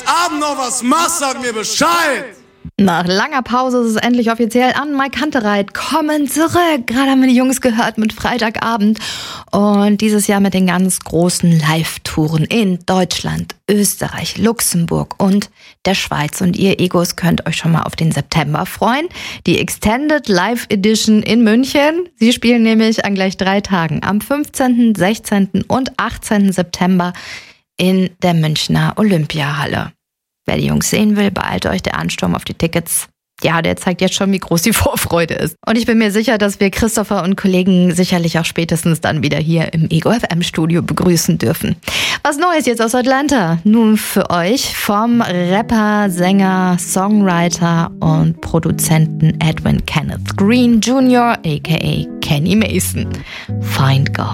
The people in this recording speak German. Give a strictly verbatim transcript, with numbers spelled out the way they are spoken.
Abend noch was machst, sag mir Bescheid. Nach langer Pause ist es endlich offiziell an. Mike Kantereit kommen zurück. Gerade haben wir die Jungs gehört mit Freitagabend. Und dieses Jahr mit den ganz großen Live-Touren in Deutschland, Österreich, Luxemburg und der Schweiz. Und ihr Egos könnt euch schon mal auf den September freuen. Die Extended Live Edition in München. Sie spielen nämlich an gleich drei Tagen. Am fünfzehnten, sechzehnten und achtzehnten September in der Münchner Olympiahalle. Wer die Jungs sehen will, beeilt euch, der Ansturm auf die Tickets. Ja, der zeigt jetzt schon, wie groß die Vorfreude ist. Und ich bin mir sicher, dass wir Christopher und Kollegen sicherlich auch spätestens dann wieder hier im Ego F M Studio begrüßen dürfen. Was Neues jetzt aus Atlanta? Nun für euch vom Rapper, Sänger, Songwriter und Produzenten Edwin Kenneth Green Junior aka Kenny Mason. Find God.